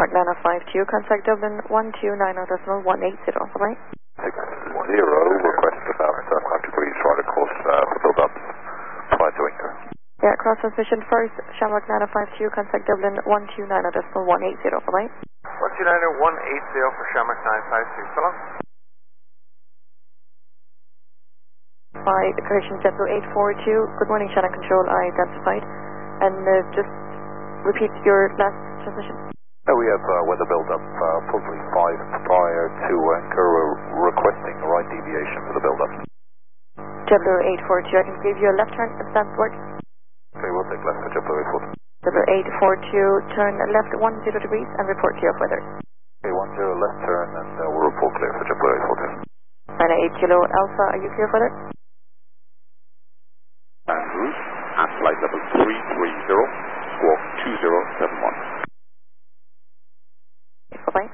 Shamrock 952, contact Dublin 1290.180, bye-bye. 6-0, request about 5 degrees right across for build-up prior to anchor. Yeah, cross transmission first, Shamrock 952, contact Dublin 1290.180, bye-bye. 1290.180 for Shamrock 952, so long. By correction, JetBlue 842, good morning, Shannon Control, identified. And just repeat your last transmission. We have weather build-up probably 5 prior to anchor. We're requesting the right deviation for the build-up. JetBlue 842, I can give you a left turn if that works. Okay, we'll take left for JetBlue 842. JetBlue 842, turn left 10 degrees and report clear of weather. Okay, 10 left turn and we'll report clear for JetBlue 842. 98 Kilo Alpha, are you clear for weather? Andrews at flight level 330, squawk 2071. Bye-bye.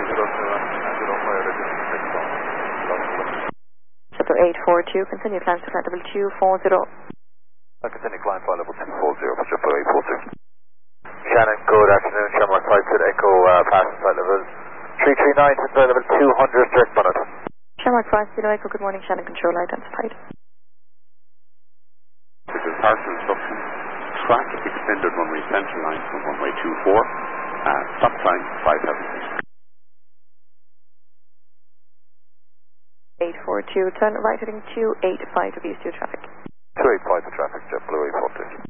JetBlue 842, continue climb to flight level 240. Continue climb flight level 240 for JetBlue 842. Shannon, good afternoon. Shamrock 5 Echo, passing flight level 339 to flight level 200, direct minute. Shamrock 5 Echo, good morning, Shannon Control, identified. This is partial instruction. Track extended runway central line from runway 24. Stop time 5,000 feet. 842, turn right heading 285 degrees to traffic. 285 for traffic, JetBlue 842.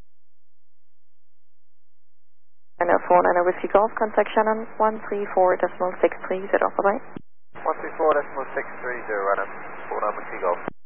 And 49 Whiskey Golf, contact Shannon 134.630, bye-bye. 134.630, Adam. 49 Whiskey Golf.